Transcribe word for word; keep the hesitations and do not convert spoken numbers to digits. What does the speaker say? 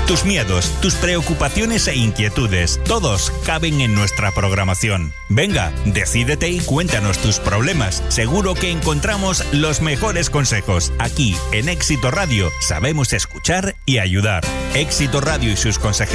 Tus miedos, tus preocupaciones e inquietudes, todos caben en nuestra programación. Venga, decídete y cuéntanos tus problemas. Seguro que encontramos los mejores consejos. Aquí, en Éxito Radio, sabemos escuchar y ayudar. Éxito Radio y sus consejeros